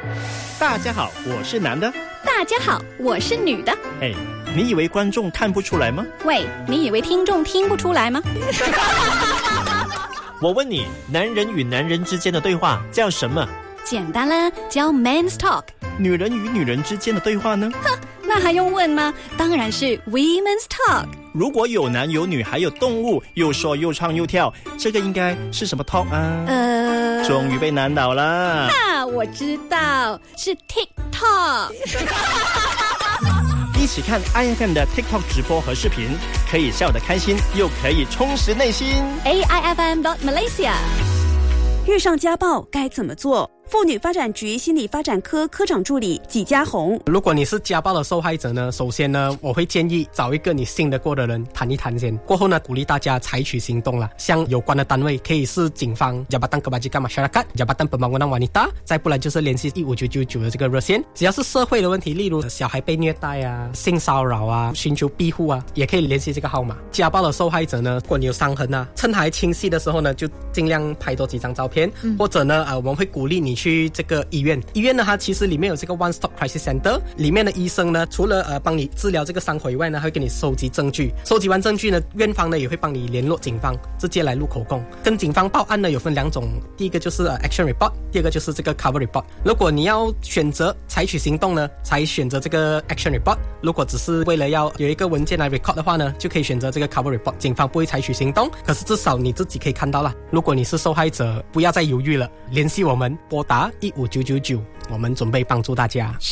大家好，我是男的。 大家好，我是女的。 嘿，你以为观众看不出来吗？ 喂，你以为听众听不出来吗？ 我问你，男人与男人之间的对话叫什么？ 简单啦，叫 Men's Talk。 女人与女人之间的对话呢？ 哼，那还用问吗？当然是 Women's Talk。 如果有男有女还有动物，又说又唱又跳，这个应该是什么 talk 啊？终于被难倒了。 我知道，是 TikTok。 一起看 IFM 的 TikTok 直播和视频，可以笑得开心，又可以充实内心。 AIFM.Malaysia。 遇上家暴该怎么做？妇女发展局心理发展科科长助理纪家红。 如果你是家暴的受害者呢，首先呢，我会建议找一个你信得过的人谈一谈先。过后呢，鼓励大家采取行动啦。像有关的单位可以是警方、Jabatan Kebajikan Masyarakat、Jabatan Pembangunan Wanita， 再不然就是联系15999的这个热线。只要是社会的问题，例如小孩被虐待啊、性骚扰啊、寻求庇护啊，也可以联系这个号码。家暴的受害者呢，如果你有伤痕啊，趁还清晰的时候呢，就尽量拍多几张照片，或者呢，我们会鼓励你去这个医院。医院呢，它其实里面有这个 One Stop Crisis Center， 里面的医生呢，除了帮你治疗这个伤口以外呢，还会给你收集证据。收集完证据呢，院方呢也会帮你联络警方，直接来录口供。跟警方报案呢有分两种，第一个就是Action Report， 第二个就是这个 Cover Report。如果你要选择采取行动呢，才选择这个 Action Report。如果只是为了要有一个文件来 record 的话呢，就可以选择这个 Cover Report。警方不会采取行动，可是至少你自己可以看到啦。如果你是受害者，不要再犹豫了，联系我们，拨打15999，我们准备帮助大家。